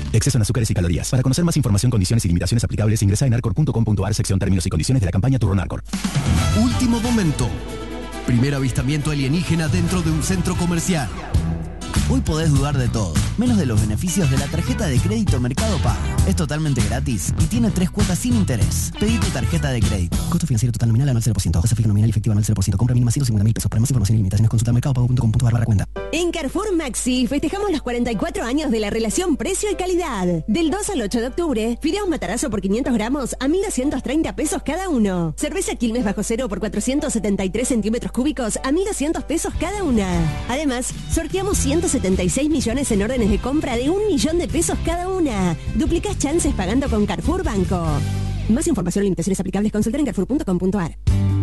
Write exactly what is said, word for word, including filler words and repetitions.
Exceso en azúcares y calorías. Para conocer más información, condiciones y limitaciones aplicables, ingresa en arcor punto com punto ar, sección términos y condiciones de la campaña Turno Arcor. Último momento. Primer avistamiento alienígena dentro de un centro comercial. Hoy podés dudar de todo, menos de los beneficios de la tarjeta de crédito Mercado Pago. Es totalmente gratis y tiene tres cuotas sin interés. Pedí tu tarjeta de crédito. Costo financiero total nominal anual cero por ciento. Tasa fija nominal y efectiva anual cero por ciento. Compra mínima ciento cincuenta mil pesos. Para más información y limitaciones consulta mercado pago punto com punto ar barra cuenta. En Carrefour Maxi festejamos los cuarenta y cuatro años de la relación precio y calidad. Del dos al ocho de octubre, fideos Matarazzo por quinientos gramos a mil doscientos treinta pesos cada uno. Cerveza Quilmes bajo cero por cuatrocientos setenta y tres centímetros cúbicos a mil doscientos pesos cada una. Además, sorteamos ciento setenta y seis millones en órdenes de compra de un millón de pesos cada una. Duplicás chances pagando con Carrefour Banco. Más información y limitaciones aplicables consultar en carrefour punto com punto ar.